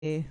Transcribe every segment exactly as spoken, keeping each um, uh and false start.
eh,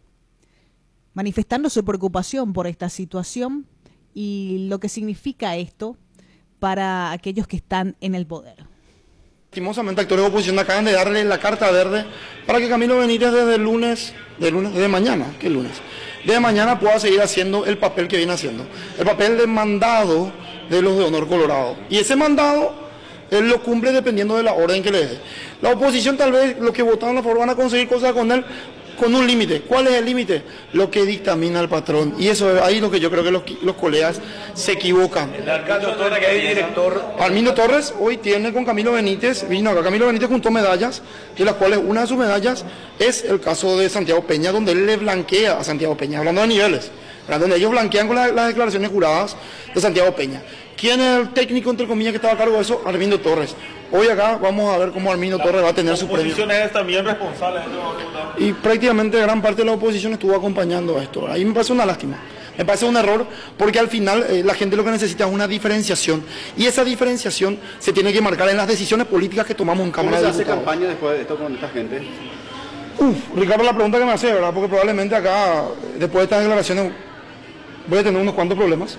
manifestando su preocupación por esta situación y lo que significa esto para aquellos que están en el poder. Lastimosamente, actores de oposición acaban de darle la carta verde para que Camilo Benítez desde el lunes, de lunes, desde mañana, ¿qué lunes? Desde mañana pueda seguir haciendo el papel que viene haciendo, el papel de mandado de los de Honor Colorado. Y ese mandado él lo cumple dependiendo de la orden que le dé. La oposición tal vez, los que votaron a favor van a conseguir cosas con él con un límite. ¿Cuál es el límite? Lo que dictamina el patrón. Y eso es ahí lo que yo creo que los, los colegas se equivocan. El alcalde Torres, que es director. Armindo Torres hoy tiene con Camilo Benítez, vino acá, Camilo Benítez juntó medallas, de las cuales una de sus medallas es el caso de Santiago Peña, donde él le blanquea a Santiago Peña, hablando de niveles, donde ellos blanquean con la, las declaraciones juradas de Santiago Peña. ¿Quién es el técnico, entre comillas, que estaba a cargo de eso? Armindo Torres. Hoy acá vamos a ver cómo Armindo la Torres va a tener su premio. La oposición es también responsable de esto. Y prácticamente gran parte de la oposición estuvo acompañando esto. Ahí me parece una lástima. Me parece un error porque al final eh, la gente lo que necesita es una diferenciación. Y esa diferenciación se tiene que marcar en las decisiones políticas que tomamos en Cámara de Diputados. ¿Cómo se hace campaña después de esto con esta gente? Uf, Ricardo, la pregunta que me hace, ¿verdad? Porque probablemente acá, después de estas declaraciones, voy a tener unos cuantos problemas.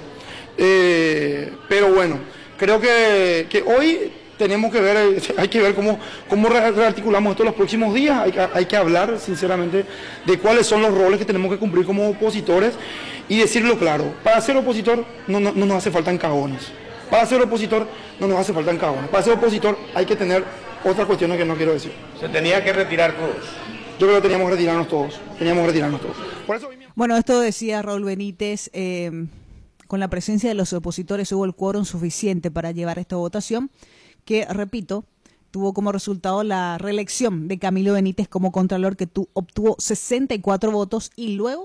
Eh, pero bueno, creo que, que hoy tenemos que ver, hay que ver cómo, cómo rearticulamos esto los próximos días. Hay que, hay que hablar sinceramente de cuáles son los roles que tenemos que cumplir como opositores y decirlo claro. Para ser opositor no, no, no nos hace falta encajones. Para ser opositor no nos hace falta encajones. Para ser opositor hay que tener otras cuestiones que no quiero decir. Se tenía que retirar todos. Yo creo que teníamos que retirarnos todos. Teníamos que retirarnos todos. Por eso... Bueno, esto decía Raúl Benítez. Eh, con la presencia de los opositores hubo el quórum suficiente para llevar esta votación, que, repito, tuvo como resultado la reelección de Camilo Benítez como contralor, que tu, obtuvo sesenta y cuatro votos, y luego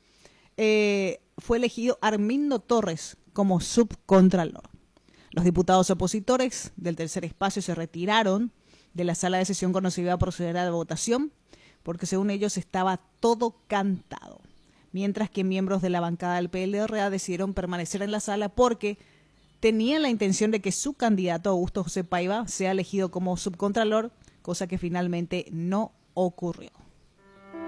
eh, fue elegido Armindo Torres como subcontralor. Los diputados opositores del tercer espacio se retiraron de la sala de sesión cuando se iba a proceder a la votación, porque según ellos estaba todo cantado. Mientras que miembros de la bancada del P L R A decidieron permanecer en la sala porque tenían la intención de que su candidato, Augusto José Paiva, sea elegido como subcontralor, cosa que finalmente no ocurrió.